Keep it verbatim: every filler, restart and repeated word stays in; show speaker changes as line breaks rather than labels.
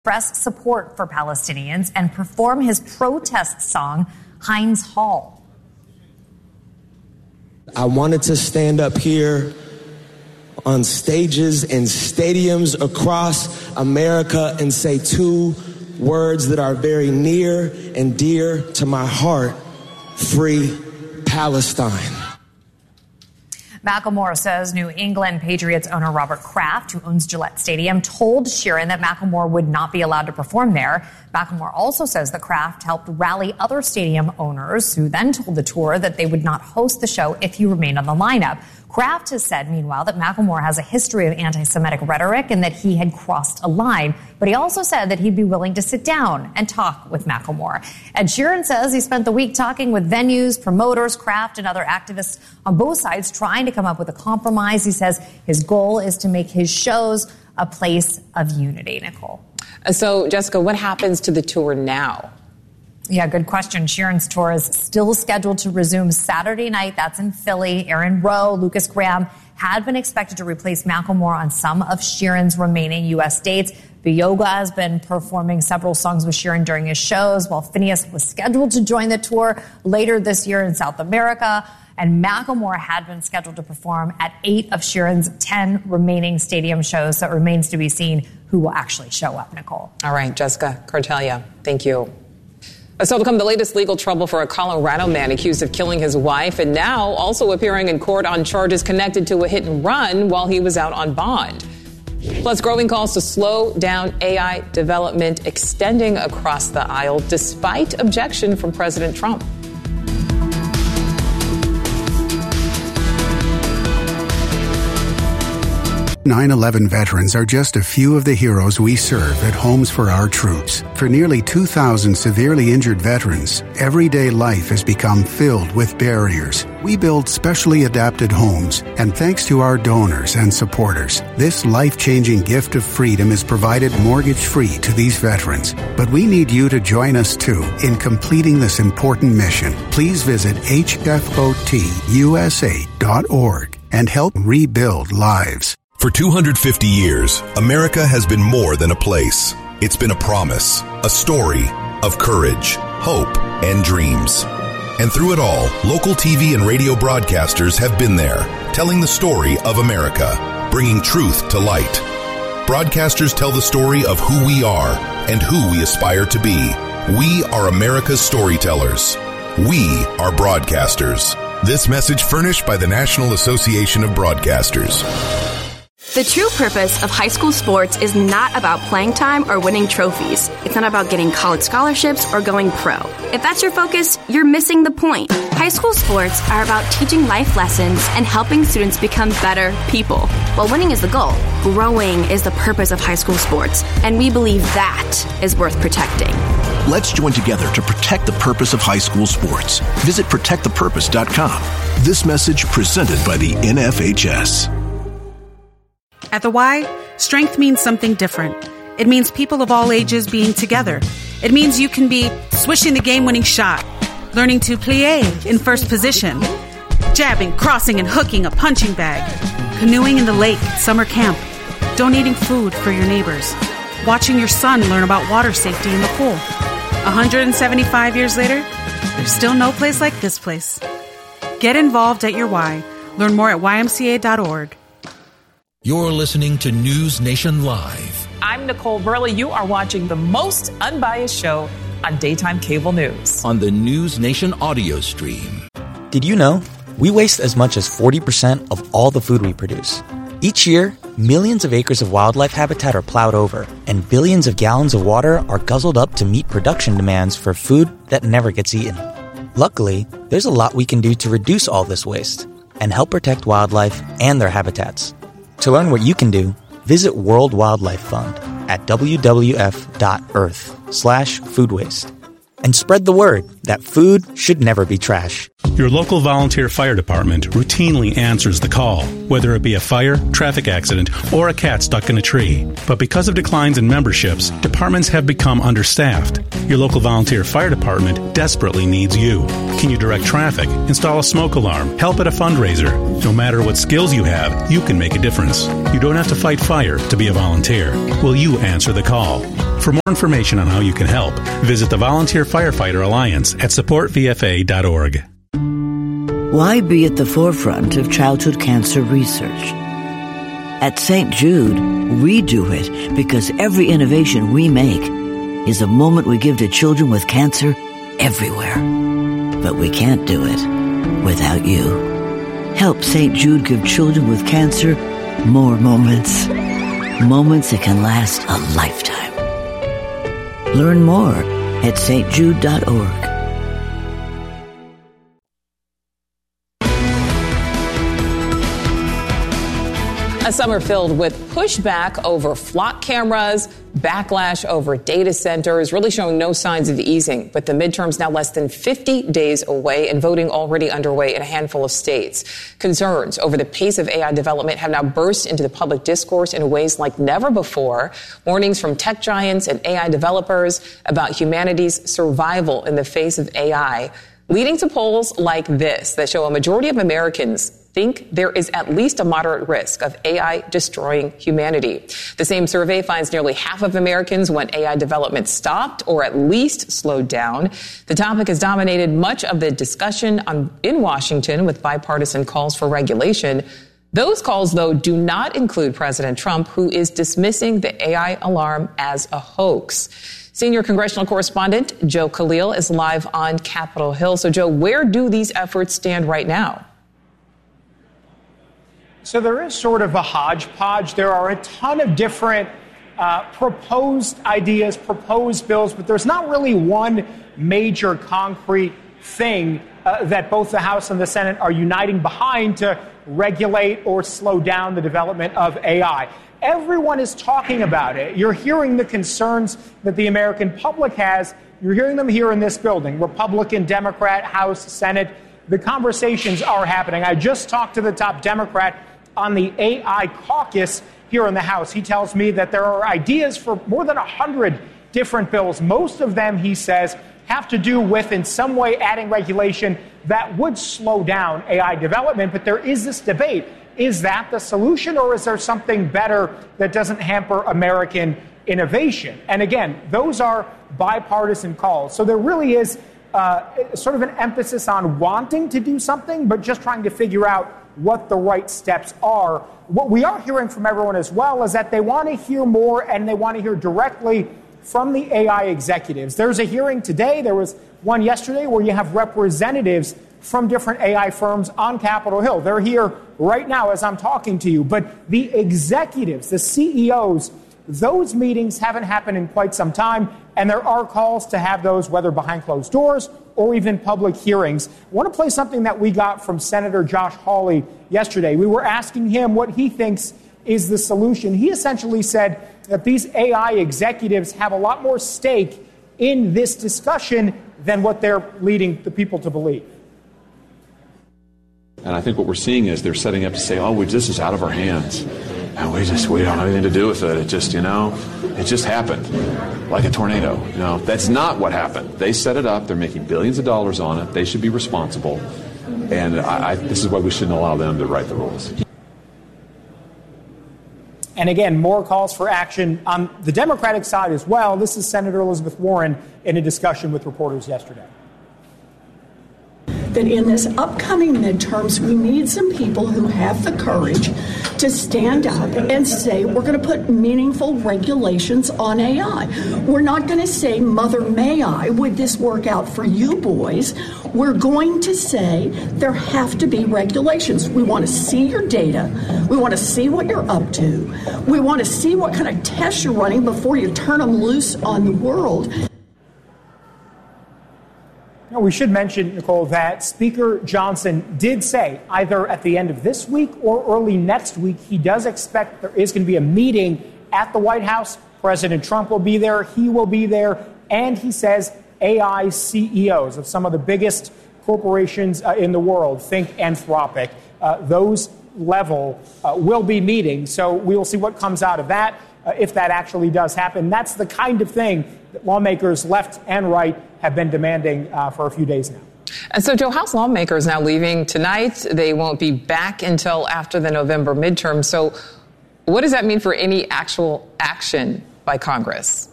express support for Palestinians and perform his protest song, Heinz Hall.
I wanted to stand up here on stages and stadiums across America and say two words that are very near and dear to my heart: free Palestine.
Macklemore says New England Patriots owner Robert Kraft, who owns Gillette Stadium, told Sheeran that Macklemore would not be allowed to perform there. Macklemore also says that Kraft helped rally other stadium owners, who then told the tour that they would not host the show if he remained on the lineup. Kraft has said, meanwhile, that Macklemore has a history of anti-Semitic rhetoric and that he had crossed a line. But he also said that he'd be willing to sit down and talk with Macklemore. Ed Sheeran says he spent the week talking with venues, promoters, Kraft, and other activists on both sides trying to come up with a compromise. He says his goal is to make his shows a place of unity. Nicole.
So, Jessica, what happens to the tour now?
Yeah, good question. Sheeran's tour is still scheduled to resume Saturday night. That's in Philly. Aaron Rowe, Lucas Graham had been expected to replace Macklemore on some of Sheeran's remaining U S dates. Byoga has been performing several songs with Sheeran during his shows, while Phineas was scheduled to join the tour later this year in South America. And Macklemore had been scheduled to perform at eight of Sheeran's ten remaining stadium shows. So it remains to be seen who will actually show up, Nicole.
All right, Jessica Cartelia, thank you. So to come the latest legal trouble for a Colorado man accused of killing his wife and now also appearing in court on charges connected to a hit and run while he was out on bond. Plus, growing calls to slow down A I development extending across the aisle despite objection from President Trump.
nine eleven veterans are just a few of the heroes we serve at Homes for Our Troops. For nearly two thousand severely injured veterans, everyday life has become filled with barriers. We build specially adapted homes, and thanks to our donors and supporters, this life-changing gift of freedom is provided mortgage-free to these veterans. But we need you to join us, too, in completing this important mission. Please visit H F O T U S A dot org and help rebuild lives.
For two hundred fifty years, America has been more than a place. It's been a promise, a story of courage, hope, and dreams. And through it all, local T V and radio broadcasters have been there, telling the story of America, bringing truth to light. Broadcasters tell the story of who we are and who we aspire to be. We are America's storytellers. We are broadcasters. This message furnished by the National Association of Broadcasters.
The true purpose of high school sports is not about playing time or winning trophies. It's not about getting college scholarships or going pro. If that's your focus, you're missing the point. High school sports are about teaching life lessons and helping students become better people. While winning is the goal, growing is the purpose of high school sports, and we believe that is worth protecting.
Let's join together to protect the purpose of high school sports. Visit protect the purpose dot com. This message presented by the N F H S.
At the Y, strength means something different. It means people of all ages being together. It means you can be swishing the game-winning shot, learning to plie in first position, jabbing, crossing, and hooking a punching bag, canoeing in the lake at summer camp, donating food for your neighbors, watching your son learn about water safety in the pool. one hundred seventy-five years later, there's still no place like this place. Get involved at your Y. Learn more at Y M C A dot org.
You're listening to News Nation Live.
I'm Nicole Burley. You are watching the most unbiased show on daytime cable news.
On the News Nation audio stream.
Did you know we waste as much as forty percent of all the food we produce? Each year, millions of acres of wildlife habitat are plowed over, and billions of gallons of water are guzzled up to meet production demands for food that never gets eaten. Luckily, there's a lot we can do to reduce all this waste and help protect wildlife and their habitats. To learn what you can do, visit World Wildlife Fund at w w f dot earth slash food waste and spread the word. that food should never be trash.
Your local volunteer fire department routinely answers the call, whether it be a fire, traffic accident, or a cat stuck in a tree. But because of declines in memberships, departments have become understaffed. Your local volunteer fire department desperately needs you. Can you direct traffic, install a smoke alarm, help at a fundraiser? No matter what skills you have, you can make a difference. You don't have to fight fire to be a volunteer. Will you answer the call? For more information on how you can help, visit the Volunteer Firefighter Alliance at support v f a dot org.
Why be at the forefront of childhood cancer research? At Saint Jude, we do it because every innovation we make is a moment we give to children with cancer everywhere. But we can't do it without you. Help Saint Jude give children with cancer more moments. Moments that can last a lifetime. Learn more at s t jude dot org.
A summer filled with pushback over flock cameras, backlash over data centers, really showing no signs of easing. But the midterms now less than fifty days away and voting already underway in a handful of states. Concerns over the pace of A I development have now burst into the public discourse in ways like never before. Warnings from tech giants and A I developers about humanity's survival in the face of A I, leading to polls like this that show a majority of Americans think there is at least a moderate risk of A I destroying humanity. The same survey finds nearly half of Americans want A I development stopped or at least slowed down. The topic has dominated much of the discussion on, in Washington with bipartisan calls for regulation. Those calls, though, do not include President Trump, who is dismissing the A I alarm as a hoax. Senior congressional correspondent Joe Khalil is live on Capitol Hill. So, Joe, where do these efforts stand right now?
So there is sort of a hodgepodge. There are a ton of different uh, proposed ideas, proposed bills, but there's not really one major concrete thing uh, that both the House and the Senate are uniting behind to regulate or slow down the development of A I. Everyone is talking about it. You're hearing the concerns that the American public has. You're hearing them here in this building, Republican, Democrat, House, Senate. The conversations are happening. I just talked to the top Democrat on the A I caucus here in the House. He tells me that there are ideas for more than one hundred different bills. Most of them, he says, have to do with, in some way, adding regulation that would slow down A I development. But there is this debate. Is that the solution, or is there something better that doesn't hamper American innovation? And again, those are bipartisan calls. So there really is uh, sort of an emphasis on wanting to do something, but just trying to figure out what the right steps are. What we are hearing from everyone as well is that they want to hear more, and they want to hear directly from the A I executives. There's a hearing today. There was one yesterday where you have representatives from different A I firms on Capitol Hill. They're here right now as I'm talking to you. But the executives, the C E Os, those meetings haven't happened in quite some time, and there are calls to have those, whether behind closed doors or even public hearings. I want to play something that we got from Senator Josh Hawley yesterday. We were asking him what he thinks is the solution. He essentially said that these A I executives have a lot more stake in this discussion than what they're leading the people to believe.
And I think what we're seeing is they're setting up to say, oh, we, this is out of our hands. And we just, we don't have anything to do with it. It just, you know, it just happened like a tornado. You know, that's not what happened. They set it up. They're making billions of dollars on it. They should be responsible. And I, I, this is why we shouldn't allow them to write the rules.
And again, more calls for action on the Democratic side as well. This is Senator Elizabeth Warren in a discussion with reporters yesterday.
That in this upcoming midterms, we need some people who have the courage to stand up and say, we're going to put meaningful regulations on A I. We're not going to say, Mother, may I, would this work out for you boys? We're going to say there have to be regulations. We want to see your data. We want to see what you're up to. We want to see what kind of tests you're running before you turn them loose on the world.
Now, we should mention, Nicole, that Speaker Johnson did say either at the end of this week or early next week, he does expect there is going to be a meeting at the White House. President Trump will be there. He will be there. And he says A I C E Os of some of the biggest corporations uh, in the world, think Anthropic, uh, those level uh, will be meeting. So we will see what comes out of that, uh, if that actually does happen. That's the kind of thing that lawmakers left and right have been demanding uh, for a few days now.
And so, Joe, House lawmakers now leaving tonight. They won't be back until after the November midterm. So what does that mean for any actual action by Congress?